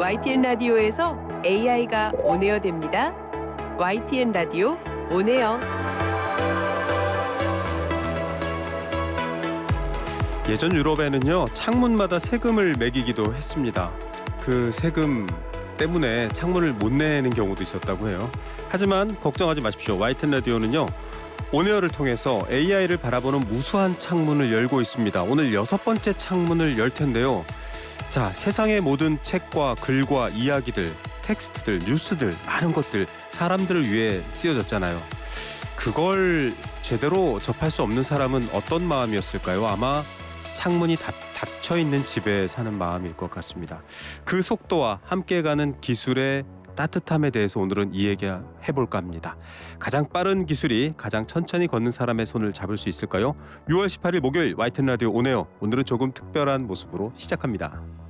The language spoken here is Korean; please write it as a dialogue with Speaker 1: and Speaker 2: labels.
Speaker 1: YTN 라디오에서 AI가 온에어 됩니다. YTN 라디오 온에어.
Speaker 2: 예전 유럽에는요, 창문마다 세금을 매기기도 했습니다. 그 세금 때문에 창문을 못 내는 경우도 있었다고 해요. 하지만 걱정하지 마십시오. YTN 라디오는요, 온에어를 통해서 AI를 바라보는 무수한 창문을 열고 있습니다. 오늘 6번째 창문을 열 텐데요. 자, 세상의 모든 책과 글과 이야기들, 텍스트들, 뉴스들, 많은 것들 사람들을 위해 쓰여졌잖아요. 그걸 제대로 접할 수 없는 사람은 어떤 마음이었을까요? 아마 창문이 닫혀있는 집에 사는 마음일 것 같습니다. 그 속도와 함께 가는 기술의 따뜻함에 대해서 오늘은 이야기해볼까 합니다. 가장 빠른 기술이 가장 천천히 걷는 사람의 손을 잡을 수 있을까요? 6월 18일 목요일 YTN 라디오 온에어, 오늘은 조금 특별한 모습으로 시작합니다.